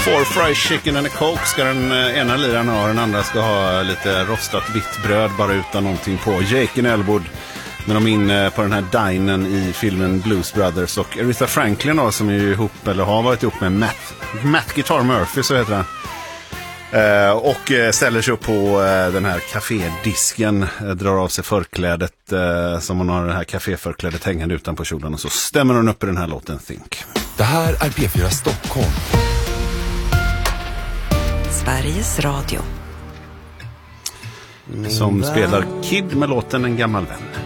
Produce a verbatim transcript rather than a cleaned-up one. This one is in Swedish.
Four fried chicken and a coke ska den ena liran ha, den andra ska ha lite rostat vitt bröd bara utan någonting på. Jake and Elwood när de är inne på den här dinen i filmen Blues Brothers, och Aretha Franklin då, som är ihop eller har varit ihop med Matt, Matt Guitar Murphy, så heter han. Uh, och uh, ställer sig upp på uh, den här kafédisken, uh, drar av sig förklädet uh, som hon har det här kaféförklädet hängande utanpå kjolen, och så stämmer hon upp i den här låten Think. Det här är P fyra Stockholm, Sveriges Radio, som spelar Kid med låten En gammal vän.